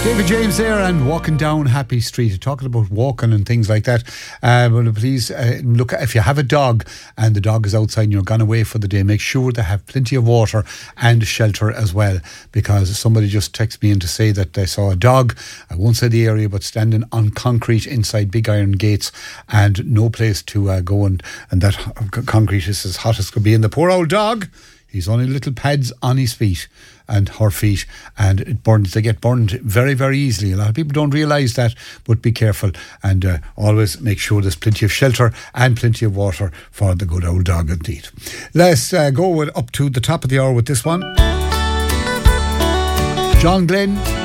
David James there and Walking Down Happy Street. Talking about walking and things like that. Well, please look, if you have a dog and the dog is outside and you're gone away for the day, make sure they have plenty of water and shelter as well. Because somebody just texted me in to say that they saw a dog, I won't say the area, but standing on concrete inside big iron gates and no place to go. And that concrete is as hot as could be. And the poor old dog, he's only little pads on his feet and her feet, and it burns. They get burned very, very easily. A lot of people don't realise that, but be careful and always make sure there's plenty of shelter and plenty of water for the good old dog indeed. Let's go up to the top of the hour with this one. John Glenn